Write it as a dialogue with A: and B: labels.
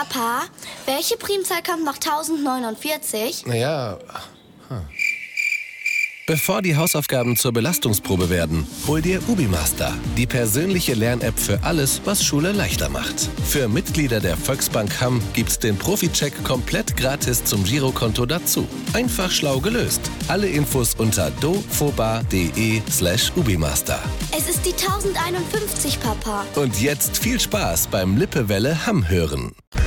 A: Papa, welche Primzahl kommt nach 1049?
B: Naja.
C: Bevor die Hausaufgaben zur Belastungsprobe werden, hol dir UbiMaster, die persönliche Lern-App für alles, was Schule leichter macht. Für Mitglieder der Volksbank Hamm gibt's den Profi-Check komplett gratis zum Girokonto dazu. Einfach schlau gelöst. Alle Infos unter dofoba.de/UbiMaster.
A: Es ist die 1051, Papa.
C: Und jetzt viel Spaß beim Lippewelle Hamm hören.